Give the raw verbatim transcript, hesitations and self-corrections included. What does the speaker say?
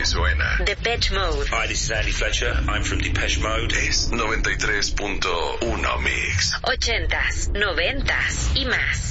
suena. Depeche Mode. Hi, this is Andy Fletcher. I'm from Depeche Mode. Es noventa y tres punto uno Mix. Ochentas, noventas y más.